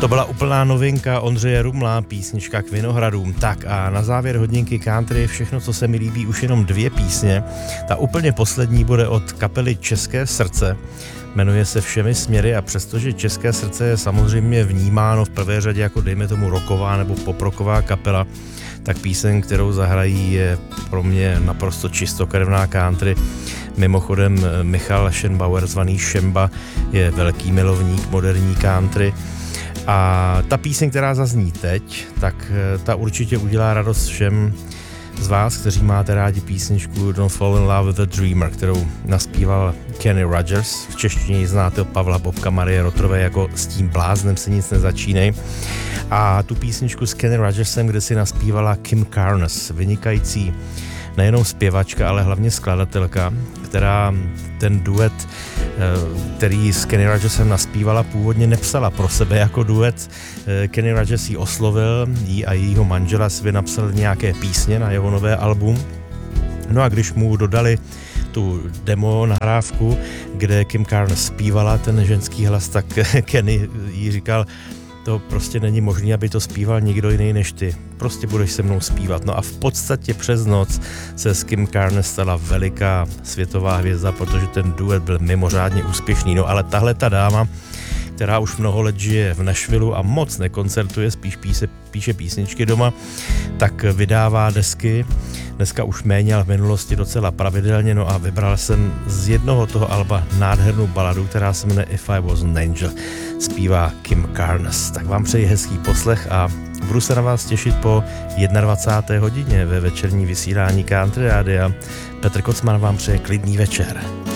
To byla úplná novinka Ondřeje Rumla, písnička K Vinohradům. Tak a na závěr hodinky country všechno, co se mi líbí, už jenom 2 písně. Ta úplně poslední bude od kapely České srdce. Jmenuje se Všemi směry a přestože České srdce je samozřejmě vnímáno v prvé řadě jako dejme tomu rocková nebo poprocková kapela, tak píseň, kterou zahrají, je pro mě naprosto čistokrevná country. Mimochodem Michal Schenbauer, zvaný Šemba, je velký milovník moderní country. A ta píseň, která zazní teď, tak ta určitě udělá radost všem z vás, kteří máte rádi písničku Don't Fall in Love with a Dreamer, kterou naspíval Kenny Rogers. V češtině ji znáte od Pavla Bobka, Marie Rotrové jako S tím bláznem se nic nezačínej. A tu písničku s Kenny Rogersem, kde si naspívala Kim Carnes, vynikající nejenom zpěvačka, ale hlavně skladatelka, která ten duet, který s Kenny Rogersem naspívala, původně nepsala pro sebe jako duet. Kenny Rogers ji oslovil, jí a jejího manžela si napsal nějaké písně na jeho nové album. No a když mu dodali tu demo nahrávku, kde Kim Carnes zpívala ten ženský hlas, tak Kenny jí říkal, to prostě není možné, aby to zpíval nikdo jiný než ty. Prostě budeš se mnou zpívat. No a v podstatě přes noc se s Kim Carnes stala veliká světová hvězda, protože ten duet byl mimořádně úspěšný. No ale tahle ta dáma, která už mnoho let žije v Nashvillu a moc nekoncertuje, spíš píše písničky doma, tak vydává desky. Dneska už méně, ale v minulosti docela pravidelně. No a vybral jsem z jednoho toho alba nádhernou baladu, která se jmenuje If I Was an Angel. Zpívá Kim Carnes. Tak vám přeji hezký poslech a budu se na vás těšit po 21. hodině ve večerní vysílání Country Rádia. Petr Kocman vám přeje klidný večer.